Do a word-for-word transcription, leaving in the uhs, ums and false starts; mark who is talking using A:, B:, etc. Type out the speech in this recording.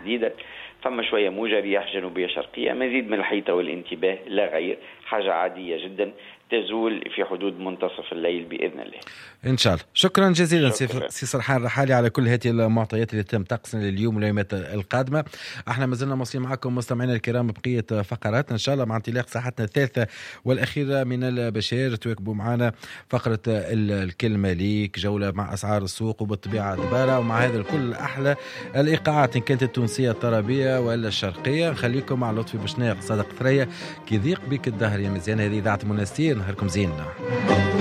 A: تحديدا. فما شوية موجة رياح جنوبية شرقية، مزيد من الحيطة والانتباه لا غير، حاجة عادية جدا تزول في حدود منتصف الليل بإذن الله
B: إن شاء الله. شكرا جزيلا
A: شكرا.
B: سي سرحان الرحالي على كل هذه المعطيات اللي تم طقسنا لليوم والأيامات القادمة. احنا ما زلنا مواصلين معكم مستمعينا الكرام بقية فقراتنا إن شاء الله مع انطلاق ساحتنا الثالثة والأخيرة من البشير. تواكبوا معنا فقرة الكلمة ليك، جولة مع أسعار السوق وبالطبيعة دبارة، ومع هذا الكل أحلى الإيقاعات إن كانت التونسية الطربية ولا الشرقية. نخليكم مع لطفي بشناق صادق ثريا كي ضيق بك الدهر يا مزيان. هذه إذاعة منستير، نهاركم زين.